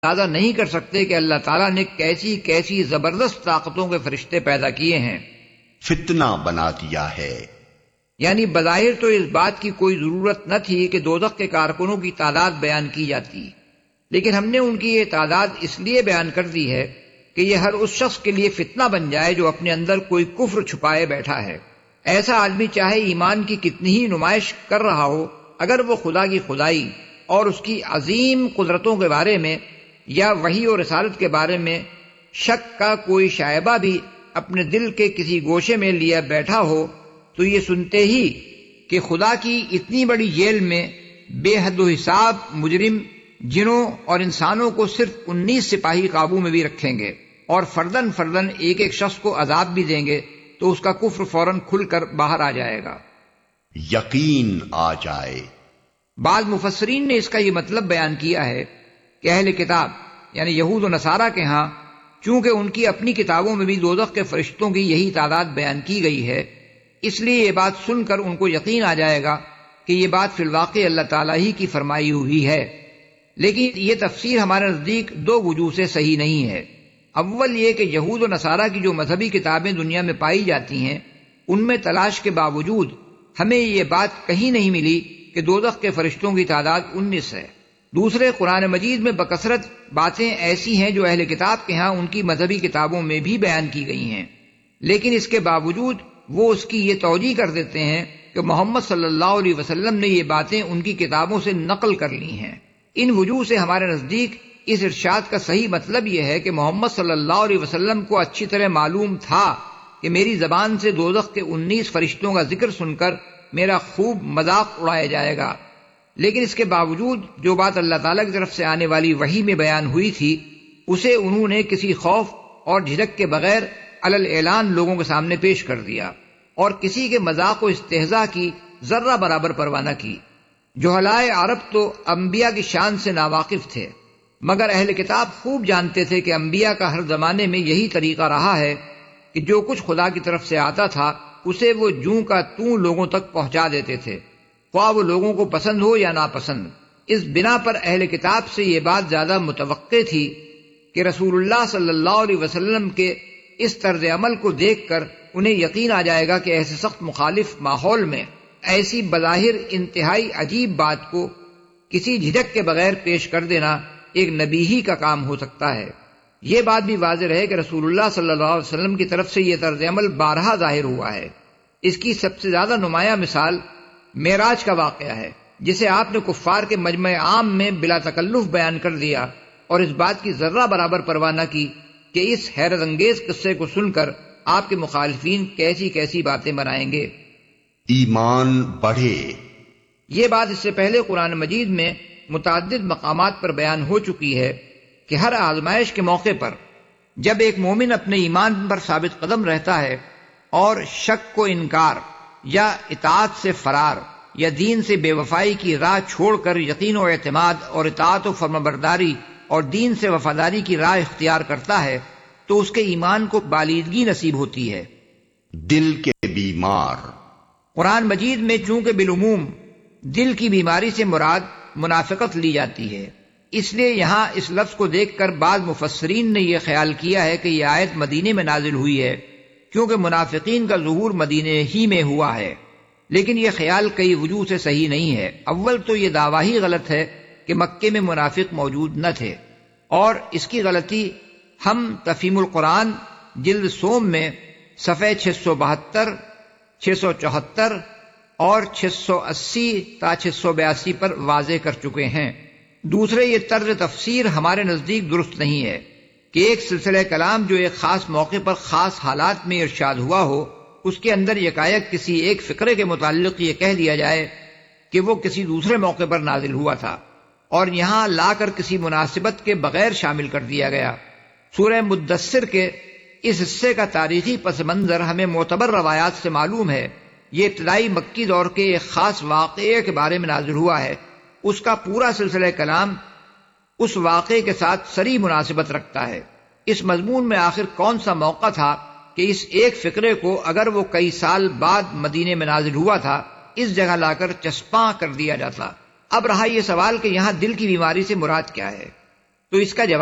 اندازہ نہیں کر سکتے کہ اللہ تعالیٰ نے کیسی کیسی زبردست طاقتوں کے فرشتے پیدا کیے ہیں، فتنہ بنا دیا ہے۔ یعنی بظاہر تو اس بات کی کوئی ضرورت نہ تھی کہ دوزخ کے کارکنوں کی تعداد بیان کی جاتی، لیکن ہم نے ان کی یہ تعداد اس لیے بیان کر دی ہے کہ یہ ہر اس شخص کے لیے فتنہ بن جائے جو اپنے اندر کوئی کفر چھپائے بیٹھا ہے۔ ایسا آدمی چاہے ایمان کی کتنی ہی نمائش کر رہا ہو، اگر وہ خدا کی خدائی اور اس کی عظیم قدرتوں کے بارے میں یا وحی اور رسالت کے بارے میں شک کا کوئی شائبہ بھی اپنے دل کے کسی گوشے میں لیا بیٹھا ہو، تو یہ سنتے ہی کہ خدا کی اتنی بڑی جیل میں بے حد و حساب مجرم جنوں اور انسانوں کو صرف 19 سپاہی قابو میں بھی رکھیں گے اور فردن فردن ایک ایک شخص کو عذاب بھی دیں گے، تو اس کا کفر فوراً کھل کر باہر آ جائے گا، یقین آ جائے۔ بعض مفسرین نے اس کا یہ مطلب بیان کیا ہے کہ اہل کتاب یعنی یہود و نصارہ کے ہاں چونکہ ان کی اپنی کتابوں میں بھی دوزخ کے فرشتوں کی یہی تعداد بیان کی گئی ہے، اس لیے یہ بات سن کر ان کو یقین آ جائے گا کہ یہ بات فی الواقع اللہ تعالیٰ ہی کی فرمائی ہوئی ہے۔ لیکن یہ تفسیر ہمارے نزدیک دو وجوہ سے صحیح نہیں ہے۔ اول یہ کہ یہود و نصارہ کی جو مذہبی کتابیں دنیا میں پائی جاتی ہیں، ان میں تلاش کے باوجود ہمیں یہ بات کہیں نہیں ملی کہ دوزخ کے فرشتوں کی تعداد 19 ہے۔ دوسرے، قرآن مجید میں بکثرت باتیں ایسی ہیں جو اہل کتاب کے ہاں ان کی مذہبی کتابوں میں بھی بیان کی گئی ہیں، لیکن اس کے باوجود وہ اس کی یہ توجیہ کر دیتے ہیں کہ محمد صلی اللہ علیہ وسلم نے یہ باتیں ان کی کتابوں سے نقل کر لی ہیں۔ ان وجوہ سے ہمارے نزدیک اس ارشاد کا صحیح مطلب یہ ہے کہ محمد صلی اللہ علیہ وسلم کو اچھی طرح معلوم تھا کہ میری زبان سے دوزخ کے 19 فرشتوں کا ذکر سن کر میرا خوب مذاق اڑایا جائے گا، لیکن اس کے باوجود جو بات اللہ تعالیٰ کی طرف سے آنے والی وحی میں بیان ہوئی تھی، اسے انہوں نے کسی خوف اور جھجک کے بغیر علل اعلان لوگوں کے سامنے پیش کر دیا اور کسی کے مذاق و استہزاء کی ذرہ برابر پرواہ نہ کی۔ جہلائے عرب تو انبیاء کی شان سے ناواقف تھے، مگر اہل کتاب خوب جانتے تھے کہ انبیاء کا ہر زمانے میں یہی طریقہ رہا ہے کہ جو کچھ خدا کی طرف سے آتا تھا اسے وہ جوں کا توں لوگوں تک پہنچا دیتے تھے، خواہ وہ لوگوں کو پسند ہو یا ناپسند۔ اس بنا پر اہل کتاب سے یہ بات زیادہ متوقع تھی کہ رسول اللہ صلی اللہ علیہ وسلم کے اس طرز عمل کو دیکھ کر انہیں یقین آ جائے گا کہ ایسے سخت مخالف ماحول میں ایسی بظاہر انتہائی عجیب بات کو کسی جھجک کے بغیر پیش کر دینا ایک نبی ہی کا کام ہو سکتا ہے۔ یہ بات بھی واضح رہے کہ رسول اللہ صلی اللہ علیہ وسلم کی طرف سے یہ طرز عمل بارہا ظاہر ہوا ہے۔ اس کی سب سے زیادہ نمایاں مثال معراج کا واقعہ ہے، جسے آپ نے کفار کے مجمع عام میں بلا تکلف بیان کر دیا اور اس بات کی ذرہ برابر پرواہ نہ کی کہ اس حیرت انگیز قصے کو سن کر آپ کے مخالفین کیسی کیسی باتیں بنائیں گے۔ ایمان بڑھے۔ یہ بات اس سے پہلے قرآن مجید میں متعدد مقامات پر بیان ہو چکی ہے کہ ہر آزمائش کے موقع پر جب ایک مومن اپنے ایمان پر ثابت قدم رہتا ہے اور شک کو انکار یا اطاعت سے فرار یا دین سے بے وفائی کی راہ چھوڑ کر یقین و اعتماد اور اطاعت و فرمانبرداری اور دین سے وفاداری کی راہ اختیار کرتا ہے تو اس کے ایمان کو بالیدگی نصیب ہوتی ہے۔ دل کے بیمار۔ قرآن مجید میں چونکہ بالعموم دل کی بیماری سے مراد منافقت لی جاتی ہے، اس لیے یہاں اس لفظ کو دیکھ کر بعض مفسرین نے یہ خیال کیا ہے کہ یہ آیت مدینے میں نازل ہوئی ہے کیونکہ منافقین کا ظہور مدینے ہی میں ہوا ہے، لیکن یہ خیال کئی وجوہ سے صحیح نہیں ہے۔ اول تو یہ دعویٰ ہی غلط ہے کہ مکے میں منافق موجود نہ تھے، اور اس کی غلطی ہم تفہیم القرآن جلد سوم میں صفحے 672، 674 اور 680 تا 682 پر واضح کر چکے ہیں۔ دوسرے، یہ طرز تفسیر ہمارے نزدیک درست نہیں ہے کہ ایک سلسلہ کلام جو ایک خاص موقع پر خاص حالات میں ارشاد ہوا ہو، اس کے اندر یکایک کسی ایک فقرے کے متعلق یہ کہہ دیا جائے کہ وہ کسی دوسرے موقع پر نازل ہوا تھا اور یہاں لا کر کسی مناسبت کے بغیر شامل کر دیا گیا۔ سورہ مدثر کے اس حصے کا تاریخی پس منظر ہمیں معتبر روایات سے معلوم ہے۔ یہ ابتدائی مکی دور کے ایک خاص واقعے کے بارے میں نازل ہوا ہے، اس کا پورا سلسلہ کلام اس واقعے کے ساتھ صریح مناسبت رکھتا ہے۔ اس مضمون میں آخر کون سا موقع تھا کہ اس ایک فقرے کو اگر وہ کئی سال بعد مدینے میں نازل ہوا تھا اس جگہ لا کر چسپاں کر دیا جاتا۔ اب رہا یہ سوال کہ یہاں دل کی بیماری سے مراد کیا ہے۔ تو اس کا جواب